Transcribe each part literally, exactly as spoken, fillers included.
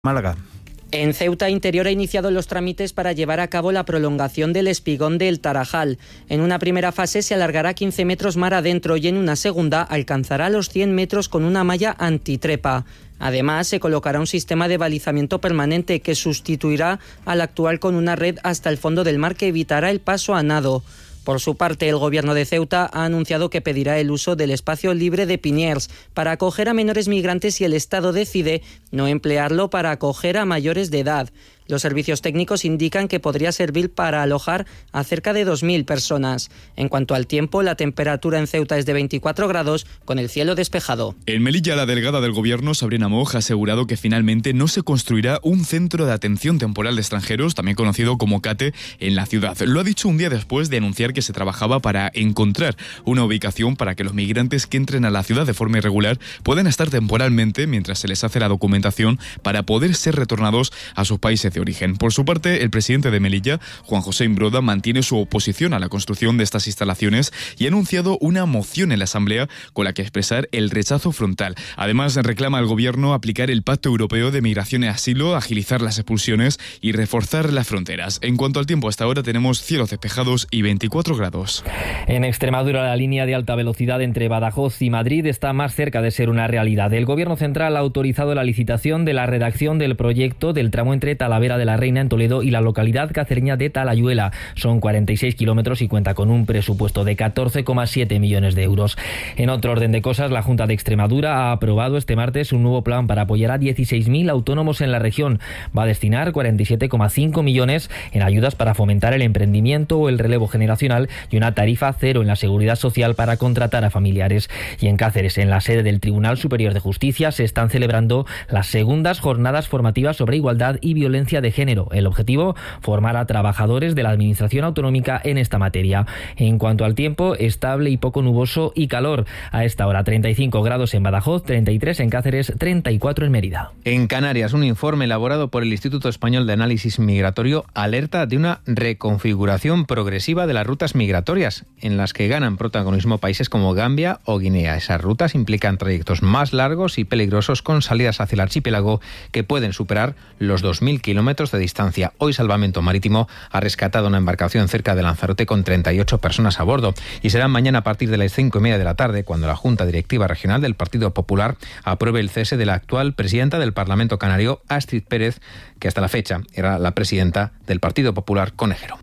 Málaga. En Ceuta, Interior ha iniciado los trámites para llevar a cabo la prolongación del espigón del Tarajal. En una primera fase se alargará quince metros mar adentro y en una segunda alcanzará los cien metros con una malla antitrepa. Además, se colocará un sistema de balizamiento permanente que sustituirá al actual con una red hasta el fondo del mar que evitará el paso a nado. Por su parte, el Gobierno de Ceuta ha anunciado que pedirá el uso del espacio libre de Piniers para acoger a menores migrantes si el Estado decide no emplearlo para acoger a mayores de edad. Los servicios técnicos indican que podría servir para alojar a cerca de dos mil personas. En cuanto al tiempo, la temperatura en Ceuta es de veinticuatro grados, con el cielo despejado. En Melilla, la delegada del Gobierno, Sabrina Moja, ha asegurado que finalmente no se construirá un centro de atención temporal de extranjeros, también conocido como CATE, en la ciudad. Lo ha dicho un día después de anunciar que se trabajaba para encontrar una ubicación para que los migrantes que entren a la ciudad de forma irregular puedan estar temporalmente mientras se les hace la documentación para poder ser retornados a sus países de origen. Por su parte, el presidente de Melilla, Juan José Imbroda, mantiene su oposición a la construcción de estas instalaciones y ha anunciado una moción en la Asamblea con la que expresar el rechazo frontal. Además, reclama al Gobierno aplicar el Pacto Europeo de Migración y Asilo, agilizar las expulsiones y reforzar las fronteras. En cuanto al tiempo, hasta ahora tenemos cielos despejados y veinticuatro grados. En Extremadura, la línea de alta velocidad entre Badajoz y Madrid está más cerca de ser una realidad. El Gobierno central ha autorizado la licitación de la redacción del proyecto del tramo entre Talavera de la Reina en Toledo y la localidad cacereña de Talayuela. Son cuarenta y seis kilómetros y cuenta con un presupuesto de catorce coma siete millones de euros. En otro orden de cosas, la Junta de Extremadura ha aprobado este martes un nuevo plan para apoyar a dieciséis mil autónomos en la región. Va a destinar cuarenta y siete coma cinco millones en ayudas para fomentar el emprendimiento o el relevo generacional y una tarifa cero en la seguridad social para contratar a familiares. Y en Cáceres, en la sede del Tribunal Superior de Justicia, se están celebrando las segundas jornadas formativas sobre igualdad y violencia de género. El objetivo, formar a trabajadores de la Administración Autonómica en esta materia. En cuanto al tiempo, estable y poco nuboso y calor. A esta hora treinta y cinco grados en Badajoz, treinta y tres en Cáceres, treinta y cuatro en Mérida. En Canarias, un informe elaborado por el Instituto Español de Análisis Migratorio alerta de una reconfiguración progresiva de las rutas migratorias, en las que ganan protagonismo países como Gambia o Guinea. Esas rutas implican trayectos más largos y peligrosos con salidas hacia el archipiélago que pueden superar los dos mil kilómetros de distancia. Hoy Salvamento Marítimo ha rescatado una embarcación cerca de Lanzarote con treinta y ocho personas a bordo y será mañana a partir de las cinco y media de la tarde cuando la Junta Directiva Regional del Partido Popular apruebe el cese de la actual presidenta del Parlamento Canario, Astrid Pérez, que hasta la fecha era la presidenta del Partido Popular Conejero.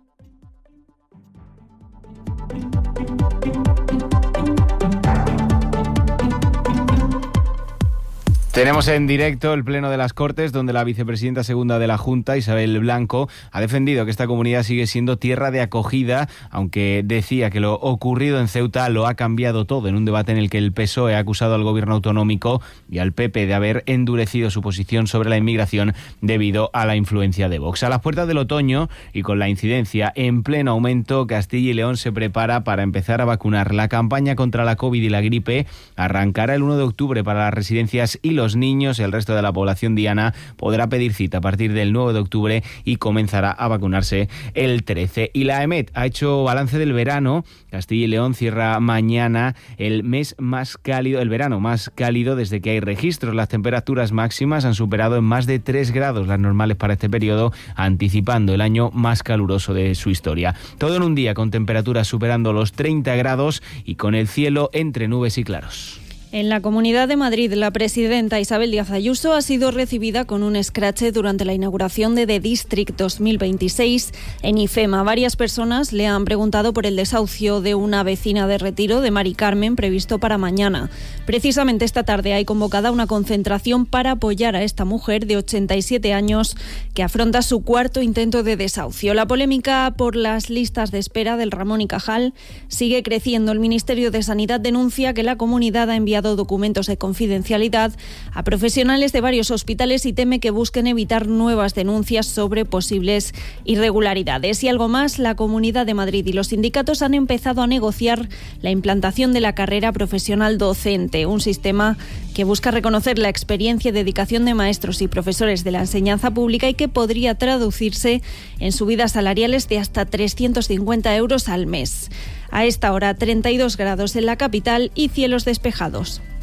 Tenemos en directo el Pleno de las Cortes, donde la vicepresidenta segunda de la Junta, Isabel Blanco, ha defendido que esta comunidad sigue siendo tierra de acogida, aunque decía que lo ocurrido en Ceuta lo ha cambiado todo, en un debate en el que el P S O E ha acusado al gobierno autonómico y al P P de haber endurecido su posición sobre la inmigración debido a la influencia de Vox. A las puertas del otoño y con la incidencia en pleno aumento, Castilla y León se prepara para empezar a vacunar. La campaña contra la COVID y la gripe arrancará el uno de octubre para las residencias y los niños. El resto de la población diana podrá pedir cita a partir del nueve de octubre y comenzará a vacunarse el trece. Y la EMET ha hecho balance del verano. Castilla y León cierra mañana el mes más cálido, el verano más cálido desde que hay registros. Las temperaturas máximas han superado en más de tres grados las normales para este periodo, anticipando el año más caluroso de su historia. Todo en un día con temperaturas superando los treinta grados y con el cielo entre nubes y claros. En la Comunidad de Madrid, la presidenta Isabel Díaz Ayuso ha sido recibida con un escrache durante la inauguración de The District dos mil veintiséis en IFEMA. Varias personas le han preguntado por el desahucio de una vecina de Retiro, de Mari Carmen, previsto para mañana. Precisamente esta tarde hay convocada una concentración para apoyar a esta mujer de ochenta y siete años que afronta su cuarto intento de desahucio. La polémica por las listas de espera del Ramón y Cajal sigue creciendo. El Ministerio de Sanidad denuncia que la comunidad ha enviado documentos de confidencialidad a profesionales de varios hospitales y teme que busquen evitar nuevas denuncias sobre posibles irregularidades. Y algo más, la Comunidad de Madrid y los sindicatos han empezado a negociar la implantación de la carrera profesional docente, un sistema que busca reconocer la experiencia y dedicación de maestros y profesores de la enseñanza pública y que podría traducirse en subidas salariales de hasta trescientos cincuenta euros al mes. A esta hora, treinta y dos grados en la capital y cielos despejados.